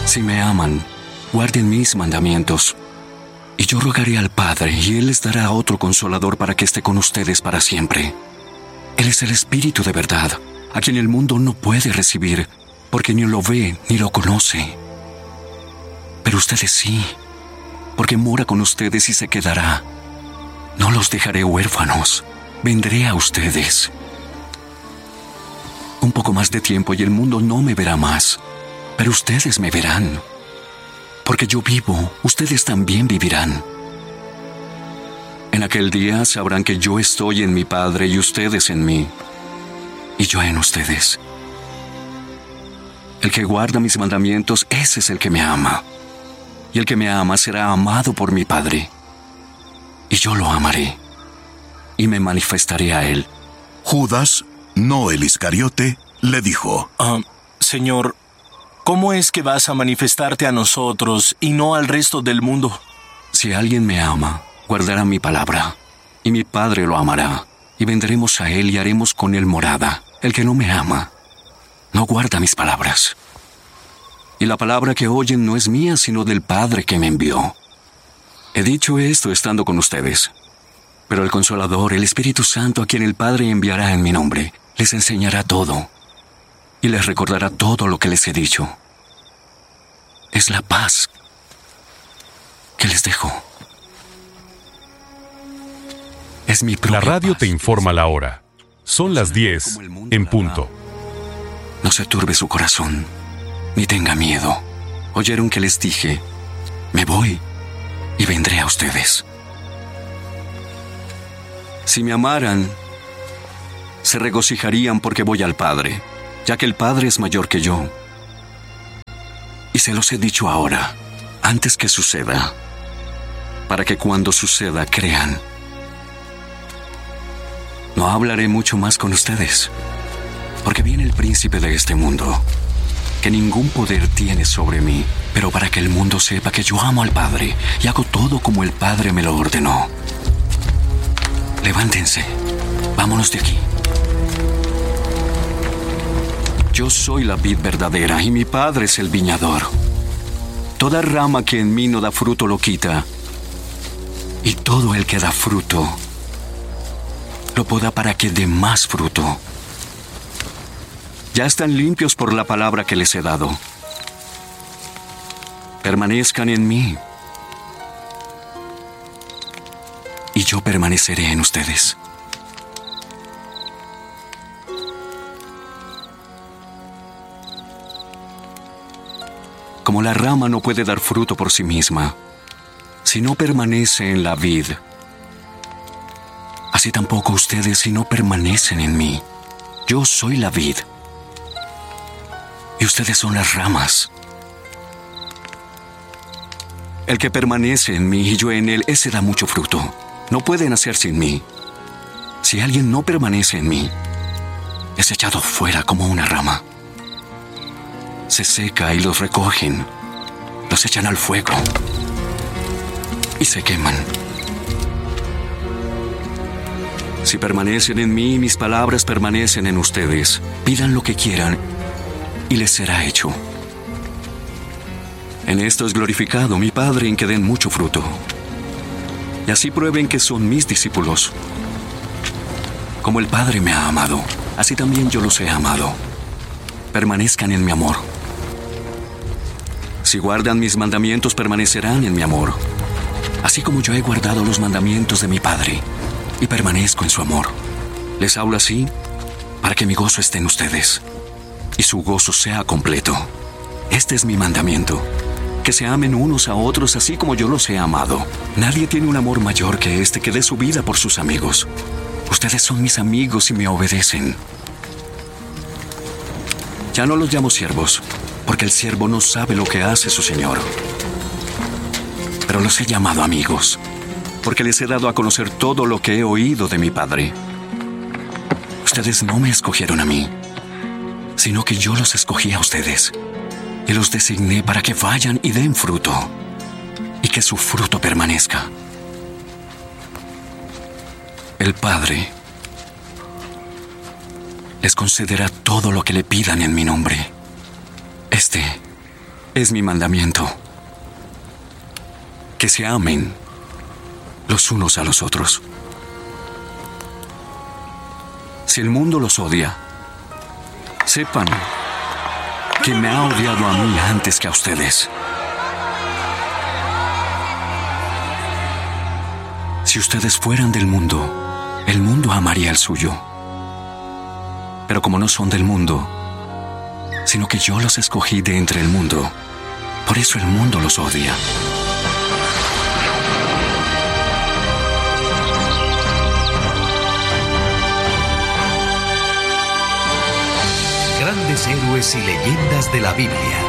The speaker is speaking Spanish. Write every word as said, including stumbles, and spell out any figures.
Si me aman, guarden mis mandamientos. Y yo rogaré al Padre, y Él les dará otro consolador para que esté con ustedes para siempre. Él es el Espíritu de verdad, a quien el mundo no puede recibir, porque ni lo ve ni lo conoce. Pero ustedes sí, porque mora con ustedes y se quedará. No los dejaré huérfanos, vendré a ustedes. Un poco más de tiempo y el mundo no me verá más, pero ustedes me verán. Porque yo vivo, ustedes también vivirán. En aquel día sabrán que yo estoy en mi Padre y ustedes en mí, y yo en ustedes. El que guarda mis mandamientos, ese es el que me ama. Y el que me ama será amado por mi Padre. Y yo lo amaré, y me manifestaré a él. Judas, no el Iscariote, le dijo: uh, Señor, ¿cómo es que vas a manifestarte a nosotros y no al resto del mundo? Si alguien me ama, guardará mi palabra, y mi Padre lo amará, y vendremos a él y haremos con él morada. El que no me ama, no guarda mis palabras. Y la palabra que oyen no es mía, sino del Padre que me envió. He dicho esto estando con ustedes. Pero el Consolador, el Espíritu Santo, a quien el Padre enviará en mi nombre, les enseñará todo, y les recordará todo lo que les he dicho. Es la paz que les dejo. Es mi propia La radio paz. te informa la hora. Son las diez en punto. No se turbe su corazón, ni tenga miedo. Oyeron que les dije, me voy y vendré a ustedes. Si me amaran, se regocijarían porque voy al Padre, ya que el Padre es mayor que yo. Y se los he dicho ahora, antes que suceda, para que cuando suceda crean. No hablaré mucho más con ustedes, porque viene el príncipe de este mundo, que ningún poder tiene sobre mí, pero para que el mundo sepa que yo amo al Padre y hago todo como el Padre me lo ordenó. Levántense, vámonos de aquí. Yo soy la vid verdadera y mi Padre es el viñador. Toda rama que en mí no da fruto lo quita, y todo el que da fruto lo poda para que dé más fruto. Ya están limpios por la palabra que les he dado. Permanezcan en mí, y yo permaneceré en ustedes. Como la rama no puede dar fruto por sí misma, si no permanece en la vid, así tampoco ustedes si no permanecen en mí. Yo soy la vid, y ustedes son las ramas. El que permanece en mí y yo en él, ese da mucho fruto. No pueden hacer sin mí. Si alguien no permanece en mí, es echado fuera como una rama. Se seca y los recogen, los echan al fuego y se queman. Si permanecen en mí y mis palabras permanecen en ustedes, pidan lo que quieran y les será hecho. En esto es glorificado mi Padre, en que den mucho fruto, y así prueben que son mis discípulos. Como el Padre me ha amado, así también yo los he amado. Permanezcan en mi amor. Si guardan mis mandamientos, permanecerán en mi amor, así como yo he guardado los mandamientos de mi Padre y permanezco en su amor. Les hablo así para que mi gozo esté en ustedes y su gozo sea completo. Este es mi mandamiento: que se amen unos a otros así como yo los he amado. Nadie tiene un amor mayor que este, que dé su vida por sus amigos. Ustedes son mis amigos y me obedecen. Ya no los llamo siervos, porque el siervo no sabe lo que hace su señor. Pero los he llamado amigos, porque les he dado a conocer todo lo que he oído de mi Padre. Ustedes no me escogieron a mí, sino que yo los escogí a ustedes, y los designé para que vayan y den fruto, y que su fruto permanezca. El Padre les concederá todo lo que le pidan en mi nombre. Este es mi mandamiento. Que se amen los unos a los otros. Si el mundo los odia, sepan que me ha odiado a mí antes que a ustedes. Si ustedes fueran del mundo, el mundo amaría el suyo. Pero como no son del mundo, sino que yo los escogí de entre el mundo, por eso el mundo los odia. Grandes héroes y leyendas de la Biblia.